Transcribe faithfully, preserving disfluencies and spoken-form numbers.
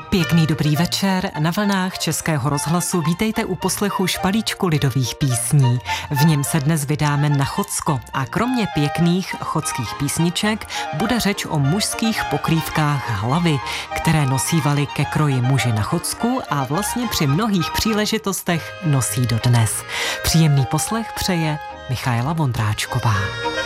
Pěkný dobrý večer, na vlnách Českého rozhlasu vítejte u poslechu špalíčku lidových písní. V něm se dnes vydáme na Chocko a kromě pěkných chodských písniček bude řeč o mužských pokrývkách hlavy, které nosívali ke kroji muži na Chocku a vlastně při mnohých příležitostech nosí dodnes. Příjemný poslech přeje Michaela Vondráčková.